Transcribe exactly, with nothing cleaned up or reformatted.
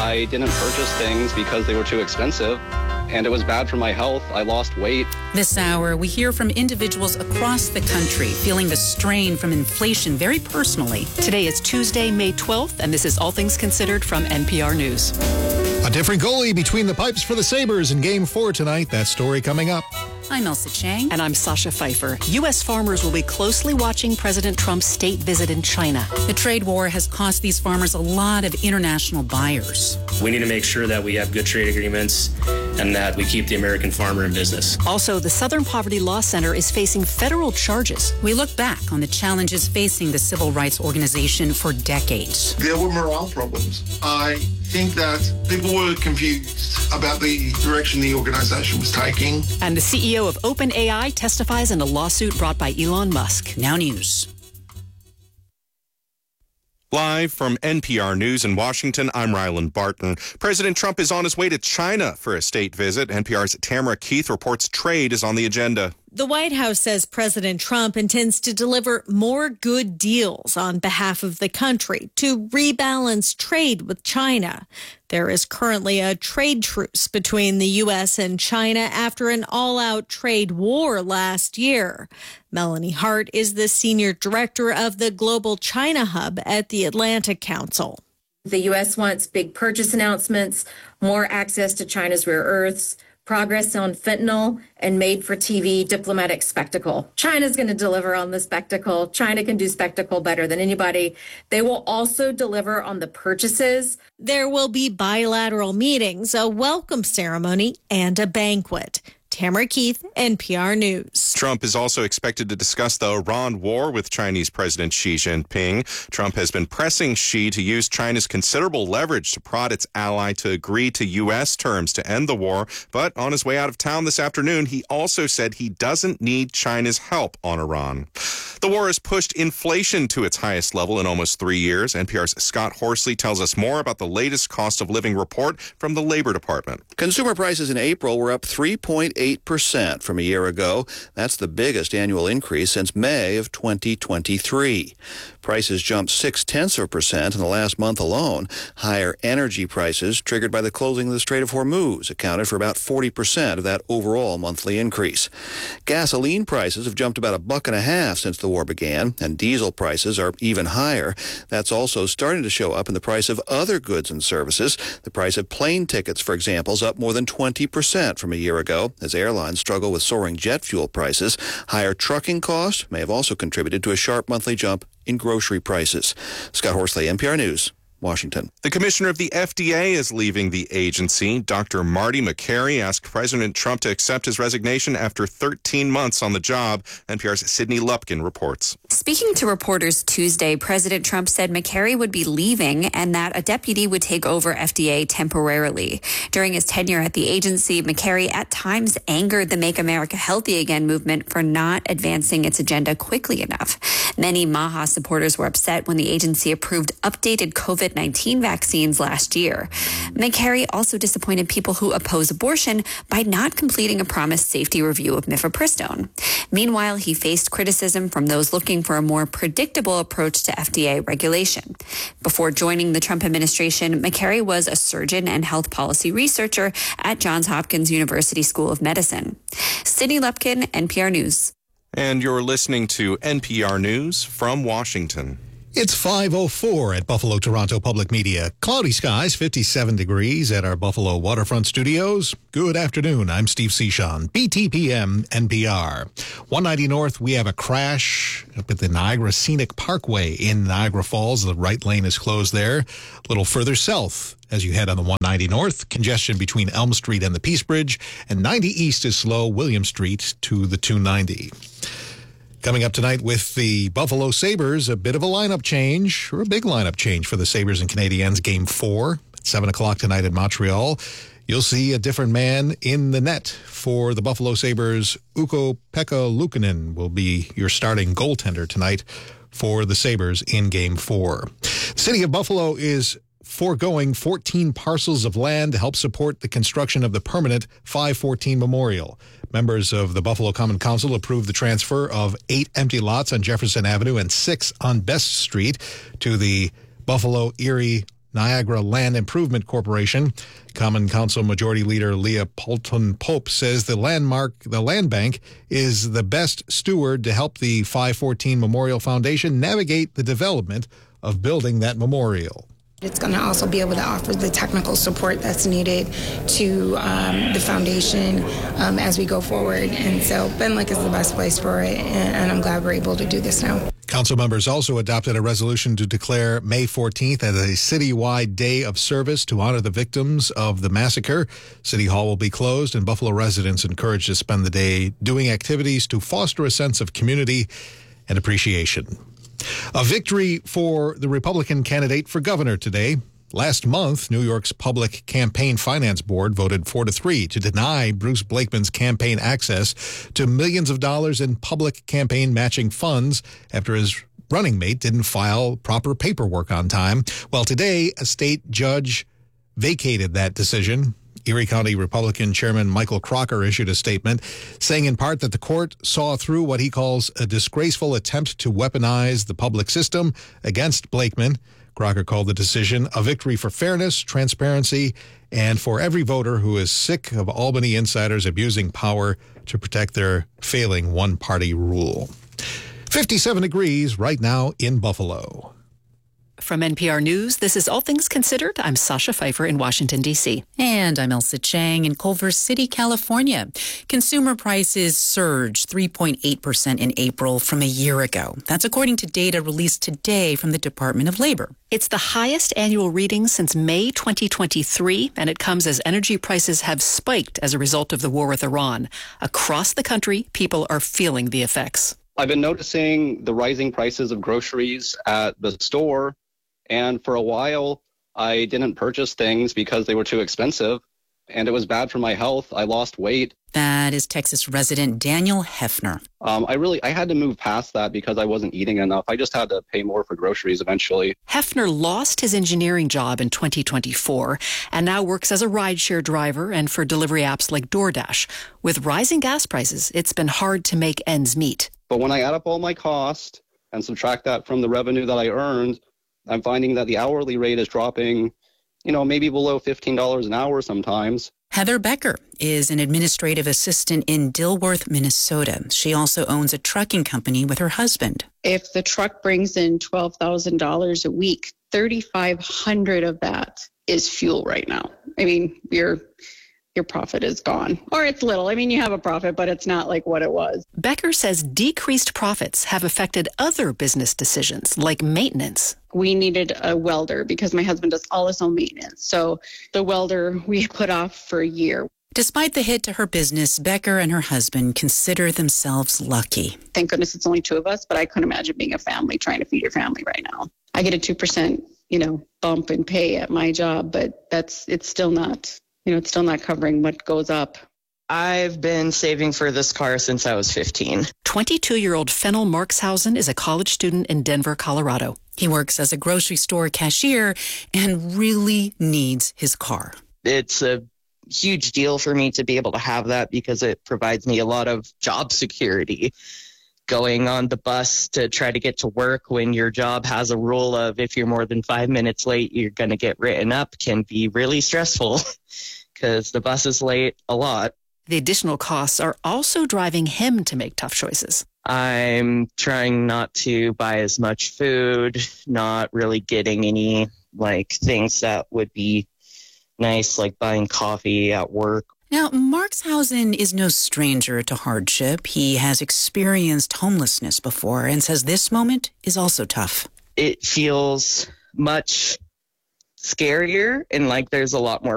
I didn't purchase things because they were too expensive, and it was bad for my health. I lost weight. This hour, we hear from individuals across the country feeling the strain from inflation very personally. Today is Tuesday, May twelfth, and this is All Things Considered from N P R News. A different goalie between the pipes for the Sabres in Game four tonight. That story coming up. I'm Elsa Chang. And I'm Sasha Pfeiffer. U S farmers will be closely watching President Trump's state visit in China. The trade war has cost these farmers a lot of international buyers. We need to make sure that we have good trade agreements and that we keep the American farmer in business. Also, the Southern Poverty Law Center is facing federal charges. We look back on the challenges facing the civil rights organization for decades. There were morale problems. I think that people were confused about the direction the organization was taking. And the C E O of OpenAI testifies in a lawsuit brought by Elon Musk. Now News. Live from N P R News in Washington, I'm Ryland Barton. President Trump is on his way to China for a state visit. N P R's Tamara Keith reports trade is on the agenda. The White House says President Trump intends to deliver more good deals on behalf of the country to rebalance trade with China. There is currently a trade truce between the U S and China after an all-out trade war last year. Melanie Hart is the senior director of the Global China Hub at the Atlantic Council. The U S wants big purchase announcements, more access to China's rare earths, progress on fentanyl, and made-for-T V diplomatic spectacle. China's going to deliver on the spectacle. China can do spectacle better than anybody. They will also deliver on the purchases. There will be bilateral meetings, a welcome ceremony, and a banquet. Tamara Keith, N P R News. Trump is also expected to discuss the Iran war with Chinese President Xi Jinping. Trump has been pressing Xi to use China's considerable leverage to prod its ally to agree to U S terms to end the war. But on his way out of town this afternoon, he also said he doesn't need China's help on Iran. The war has pushed inflation to its highest level in almost three years. N P R's Scott Horsley tells us more about the latest cost of living report from the Labor Department. Consumer prices in April were up three point eight percent from a year ago. That's the biggest annual increase since May of twenty twenty-three. Prices jumped six-tenths of a percent in the last month alone. Higher energy prices, triggered by the closing of the Strait of Hormuz, accounted for about forty percent of that overall monthly increase. Gasoline prices have jumped about a buck and a half since the war began, and diesel prices are even higher. That's also starting to show up in the price of other goods and services. The price of plane tickets, for example, is up more than twenty percent from a year ago, as airlines struggle with soaring jet fuel prices. Higher trucking costs may have also contributed to a sharp monthly jump in grocery prices. Scott Horsley, N P R News, Washington. The commissioner of the F D A is leaving the agency. Doctor Marty Makary asked President Trump to accept his resignation after thirteen months on the job. N P R's Sydney Lupkin reports. Speaking to reporters Tuesday, President Trump said Makary would be leaving and that a deputy would take over F D A temporarily. During his tenure at the agency, Makary at times angered the Make America Healthy Again movement for not advancing its agenda quickly enough. Many MAHA supporters were upset when the agency approved updated COVID nineteen vaccines last year. Makary also disappointed people who oppose abortion by not completing a promised safety review of mifepristone. Meanwhile, he faced criticism from those looking for a more predictable approach to F D A regulation. Before joining the Trump administration, Makary was a surgeon and health policy researcher at Johns Hopkins University School of Medicine. Sydney Lupkin, N P R News. And you're listening to N P R News from Washington. It's five oh four at Buffalo Toronto Public Media. Cloudy skies, fifty-seven degrees at our Buffalo Waterfront Studios. Good afternoon. I'm Steve Cichon, B T P M N P R. one ninety North, we have a crash up at the Niagara Scenic Parkway in Niagara Falls. The right lane is closed there. A little further south as you head on the one ninety North, congestion between Elm Street and the Peace Bridge. And ninety East is slow, William Street to the two ninety. Coming up tonight with the Buffalo Sabres, a bit of a lineup change, or a big lineup change for the Sabres and Canadiens. Game four at seven o'clock tonight in Montreal. You'll see a different man in the net for the Buffalo Sabres. Ukko-Pekka Luukkonen will be your starting goaltender tonight for the Sabres in Game four. The city of Buffalo is foregoing fourteen parcels of land to help support the construction of the permanent five fourteen Memorial. Members of the Buffalo Common Council approved the transfer of eight empty lots on Jefferson Avenue and six on Best Street to the Buffalo Erie Niagara Land Improvement Corporation. Common Council Majority Leader Leah Poulton Pope says the landmark, the land bank, is the best steward to help the five fourteen Memorial Foundation navigate the development of building that memorial. It's going to also be able to offer the technical support that's needed to um, the foundation um, as we go forward. And so Benlick is the best place for it, and, and I'm glad we're able to do this now. Council members also adopted a resolution to declare May fourteenth as a citywide day of service to honor the victims of the massacre. City Hall will be closed, and Buffalo residents encouraged to spend the day doing activities to foster a sense of community and appreciation. A victory for the Republican candidate for governor today. Last month, New York's Public Campaign Finance Board voted four to three to deny Bruce Blakeman's campaign access to millions of dollars in public campaign matching funds after his running mate didn't file proper paperwork on time. Well, today, a state judge vacated that decision. Erie County Republican Chairman Michael Crocker issued a statement saying in part that the court saw through what he calls a disgraceful attempt to weaponize the public system against Blakeman. Crocker called the decision a victory for fairness, transparency, and for every voter who is sick of Albany insiders abusing power to protect their failing one-party rule. fifty-seven degrees right now in Buffalo. From N P R News, this is All Things Considered. I'm Sasha Pfeiffer in Washington, D C. And I'm Elsa Chang in Culver City, California. Consumer prices surged three point eight percent in April from a year ago. That's according to data released today from the Department of Labor. It's the highest annual reading since May twenty twenty-three, and it comes as energy prices have spiked as a result of the war with Iran. Across the country, people are feeling the effects. I've been noticing the rising prices of groceries at the store. And for a while, I didn't purchase things because they were too expensive, and it was bad for my health. I lost weight. That is Texas resident Daniel Hefner. Um, I really, I had to move past that because I wasn't eating enough. I just had to pay more for groceries eventually. Hefner lost his engineering job in twenty twenty-four and now works as a rideshare driver and for delivery apps like DoorDash. With rising gas prices, it's been hard to make ends meet. But when I add up all my costs and subtract that from the revenue that I earned, I'm finding that the hourly rate is dropping, you know, maybe below fifteen dollars an hour sometimes. Heather Becker is an administrative assistant in Dilworth, Minnesota. She also owns a trucking company with her husband. If the truck brings in twelve thousand dollars a week, thirty-five hundred dollars of that is fuel right now. I mean, your your profit is gone. Or it's little. I mean, you have a profit, but it's not like what it was. Becker says decreased profits have affected other business decisions like maintenance. We needed a welder because my husband does all his own maintenance. So the welder we put off for a year. Despite the hit to her business, Becker and her husband consider themselves lucky. Thank goodness it's only two of us, but I couldn't imagine being a family trying to feed your family right now. I get a two percent, you know, bump in pay at my job, but that's it's still not, you know, it's still not covering what goes up. I've been saving for this car since I was fifteen. twenty-two-year-old Fennel Markshausen is a college student in Denver, Colorado. He works as a grocery store cashier and really needs his car. It's a huge deal for me to be able to have that because it provides me a lot of job security. Going on the bus to try to get to work when your job has a rule of if you're more than five minutes late, you're going to get written up can be really stressful because the bus is late a lot. The additional costs are also driving him to make tough choices. I'm trying not to buy as much food, not really getting any like things that would be nice, like buying coffee at work. Now, Markshausen is no stranger to hardship. He has experienced homelessness before and says this moment is also tough. It feels much scarier and like there's a lot more